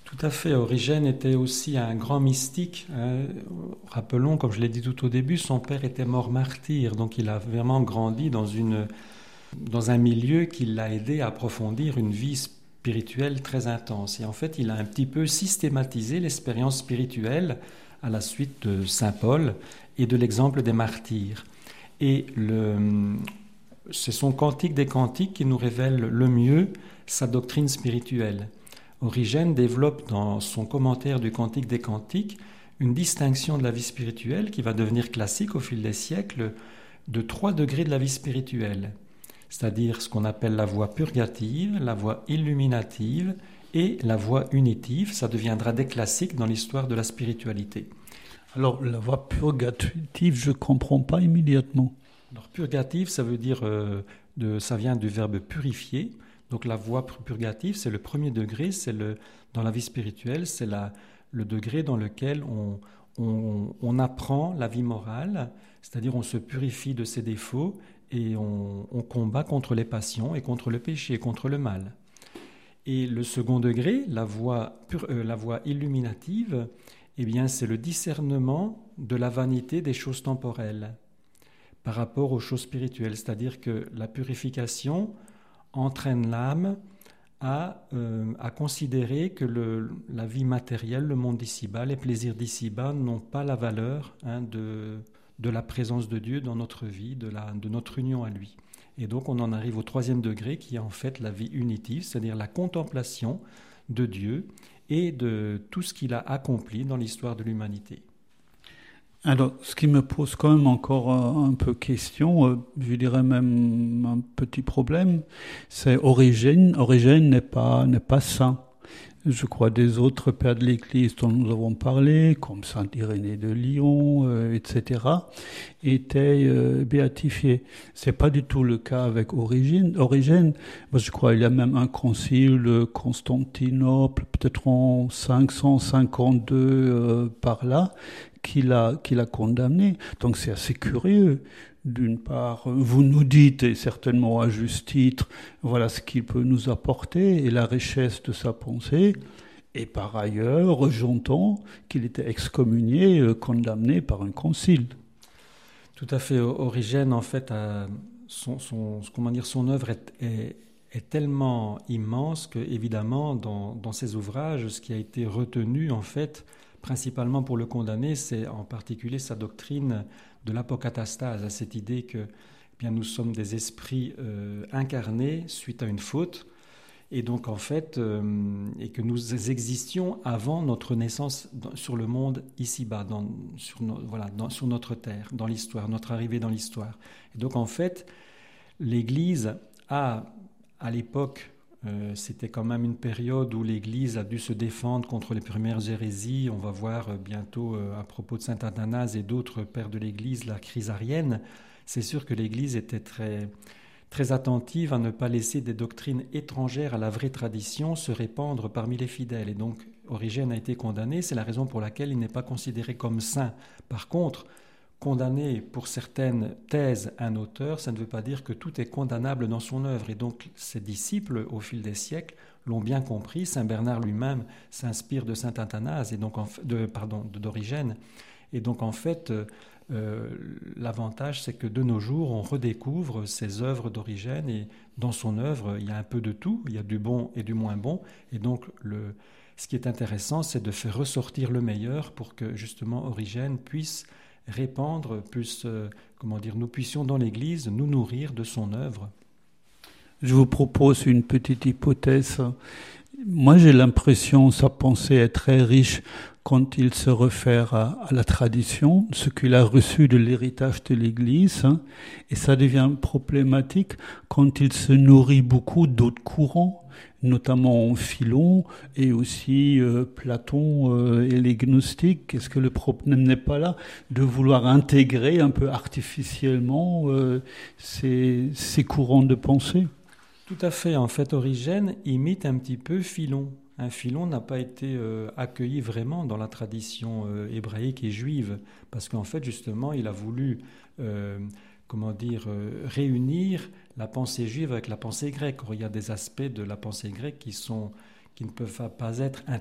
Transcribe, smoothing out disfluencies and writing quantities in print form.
Tout à fait. Origène était aussi un grand mystique, hein. Rappelons, comme je l'ai dit tout au début, son père était mort martyr, donc il a vraiment grandi dans un milieu qui l'a aidé à approfondir une vie spirituelle très intense. Et en fait, il a un petit peu systématisé l'expérience spirituelle à la suite de Saint Paul et de l'exemple des martyrs. Et c'est son Cantique des Cantiques qui nous révèle le mieux sa doctrine spirituelle. Origène développe dans son commentaire du Cantique des Cantiques une distinction de la vie spirituelle qui va devenir classique au fil des siècles de 3 degrés de la vie spirituelle, c'est-à-dire ce qu'on appelle la voie purgative, la voie illuminative et la voie unitive. Ça deviendra des classiques dans l'histoire de la spiritualité. Alors, la voie purgative, je ne comprends pas immédiatement. Alors, purgative, ça veut dire, ça vient du verbe purifier. Donc, la voie purgative, c'est le premier degré, dans la vie spirituelle, c'est le degré dans lequel on apprend la vie morale, c'est-à-dire on se purifie de ses défauts et on combat contre les passions et contre le péché, contre le mal. Et le second degré, la voie illuminative, eh bien, c'est le discernement de la vanité des choses temporelles par rapport aux choses spirituelles. C'est-à-dire que la purification entraîne l'âme à considérer que la vie matérielle, le monde d'ici-bas, les plaisirs d'ici-bas n'ont pas la valeur de la présence de Dieu dans notre vie, de notre union à lui. Et donc on en arrive au 3e degré qui est en fait la vie unitive, c'est-à-dire la contemplation de Dieu et de tout ce qu'il a accompli dans l'histoire de l'humanité. Alors, ce qui me pose quand même encore un peu question, je dirais même un petit problème, c'est Origène. Origène n'est pas saint. Je crois des autres pères de l'Église dont nous avons parlé, comme saint Irénée de Lyon, etc., étaient béatifiés. C'est pas du tout le cas avec Origène. Moi, je crois il y a même un concile de Constantinople, peut-être en 552 par là, qui l'a condamné. Donc c'est assez curieux. D'une part, vous nous dites, et certainement à juste titre, voilà ce qu'il peut nous apporter et la richesse de sa pensée. Et par ailleurs, j'entends qu'il était excommunié, condamné par un concile. Tout à fait. Origène, en fait, son œuvre est tellement immense que, évidemment, dans ses ouvrages, ce qui a été retenu, en fait, principalement pour le condamner, c'est en particulier sa doctrine de l'apocatastase, à cette idée que bien, nous sommes des esprits incarnés suite à une faute, et donc en fait, et que nous existions avant notre naissance sur le monde ici-bas, sur notre terre, dans l'histoire, notre arrivée dans l'histoire. Et donc en fait, l'Église à l'époque, c'était quand même une période où l'Église a dû se défendre contre les premières hérésies. On va voir bientôt, à propos de saint Athanase et d'autres pères de l'Église, la crise arienne. C'est sûr que l'Église était très, très attentive à ne pas laisser des doctrines étrangères à la vraie tradition se répandre parmi les fidèles. Et donc, Origène a été condamné. C'est la raison pour laquelle il n'est pas considéré comme saint. Par contre, condamner pour certaines thèses un auteur, ça ne veut pas dire que tout est condamnable dans son œuvre. Et donc, ses disciples, au fil des siècles, l'ont bien compris. Saint Bernard lui-même s'inspire de saint Athanase, et donc d'Origène. Et donc, en fait, l'avantage, c'est que de nos jours, on redécouvre ces œuvres d'Origène, et dans son œuvre, il y a un peu de tout. Il y a du bon et du moins bon. Et donc, ce qui est intéressant, c'est de faire ressortir le meilleur pour que, justement, Origène puisse répandre, nous puissions dans l'Église nous nourrir de son œuvre. Je vous propose une petite hypothèse. Moi, j'ai l'impression, sa pensée est très riche quand il se réfère à la tradition, ce qu'il a reçu de l'héritage de l'Église, et ça devient problématique quand il se nourrit beaucoup d'autres courants, notamment Philon et aussi Platon et les gnostiques. Est-ce que le problème n'est pas là de vouloir intégrer un peu artificiellement ces courants de pensée? Tout à fait. En fait, Origène imite un petit peu Philon. Philon n'a pas été accueilli vraiment dans la tradition hébraïque et juive, parce qu'en fait, justement, il a voulu réunir la pensée juive avec la pensée grecque. Or, il y a des aspects de la pensée grecque qui ne peuvent pas être